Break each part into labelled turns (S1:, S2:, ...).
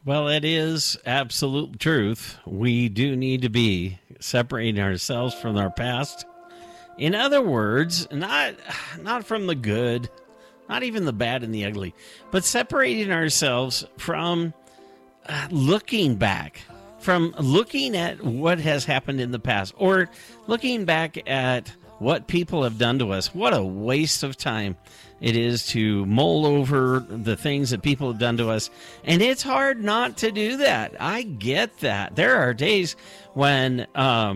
S1: Well, it is absolute truth. We do need to be separating ourselves from our past. In other words, not from the good, not even the bad and the ugly, but separating ourselves from looking back, from looking at what has happened in the past, or looking back at what people have done to us. What a waste of time it is to mull over the things that people have done to us. And it's hard not to do that. I get that. There are days when,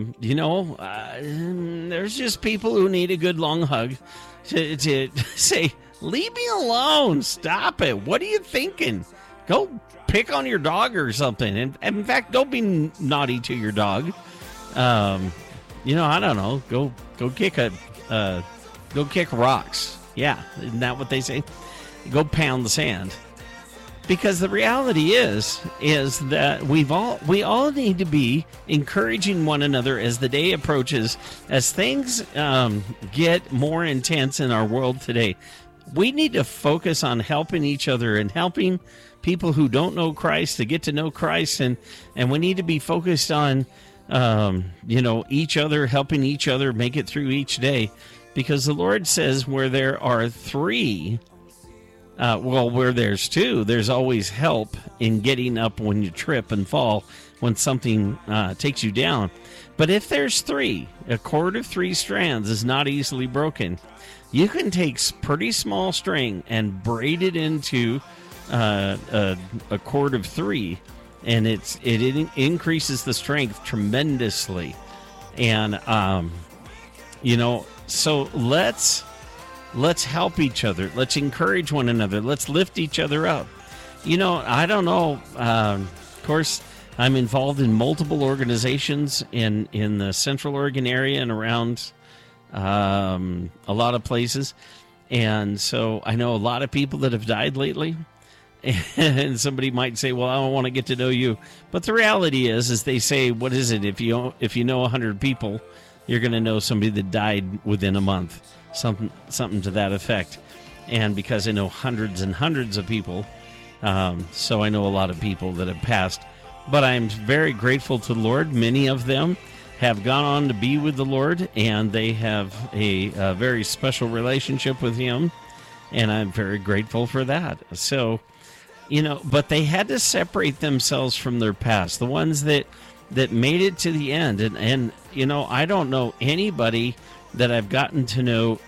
S1: there's just people who need a good long hug to say, leave me alone. Stop it. What are you thinking? Go pick on your dog or something. And in fact, don't be naughty to your dog. I don't know. Go kick rocks. Yeah, isn't that what they say? Go pound the sand. Because the reality is that we all need to be encouraging one another as the day approaches, as things get more intense in our world today. We need to focus on helping each other and helping people who don't know Christ to get to know Christ, and we need to be focused on each other, helping each other make it through each day. Because the Lord says where there are three, where there's two, there's always help in getting up when you trip and fall, when something takes you down. But if there's three, a cord of three strands is not easily broken. You can take pretty small string and braid it into a cord of three, and it increases the strength tremendously. And so let's help each other. Let's encourage one another. Let's lift each other up. I don't know. Of course, I'm involved in multiple organizations in the Central Oregon area and around a lot of places. And so I know a lot of people that have died lately. And somebody might say, well, I don't want to get to know you. But the reality is they say, what is it? If you know 100 people, you're going to know somebody that died within a month, something to that effect. And because I know hundreds and hundreds of people, so I know a lot of people that have passed. But I'm very grateful to the Lord. Many of them have gone on to be with the Lord, and they have a very special relationship with Him, and I'm very grateful for that. So, but they had to separate themselves from their past, the ones that made it to the end. And I don't know anybody that I've gotten to know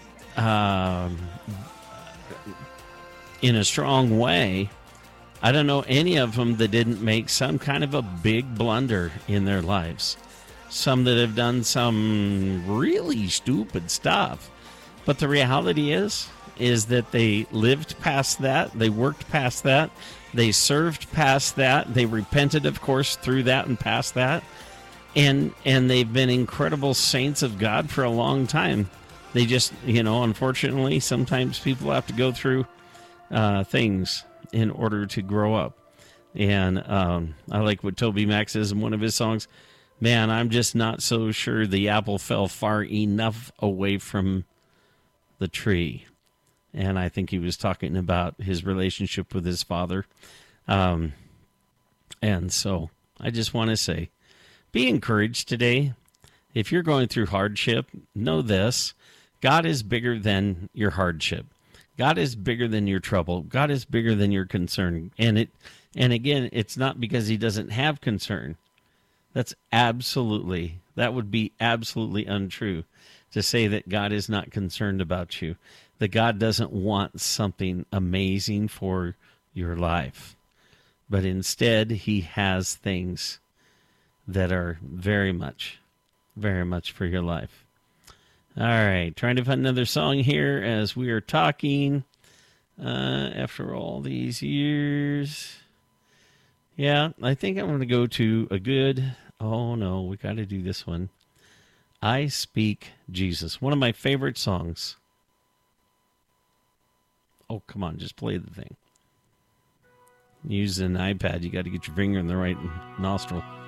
S1: in a strong way. I don't know any of them that didn't make some kind of a big blunder in their lives. Some that have done some really stupid stuff. But the reality is that they lived past that. They worked past that. They served past that. They repented, of course, through that and past that. And they've been incredible saints of God for a long time. They just, unfortunately, sometimes people have to go through things in order to grow up. And I like what Toby Mac says in one of his songs, man, I'm just not so sure the apple fell far enough away from the tree. And I think he was talking about his relationship with his father. And so I just want to say, be encouraged today. If you're going through hardship, know this. God is bigger than your hardship. God is bigger than your trouble. God is bigger than your concern. And again, it's not because He doesn't have concern. That would be absolutely untrue to say that God is not concerned about you, that God doesn't want something amazing for your life. But instead, He has things that are very much for your life. All right, trying to find another song here as we are talking after all these years. Yeah, I think I'm going to go to a good, oh no, we got to do this one. I Speak Jesus, one of my favorite songs. Oh, come on, just play the thing. Use an iPad, you got to get your finger in the right nostril.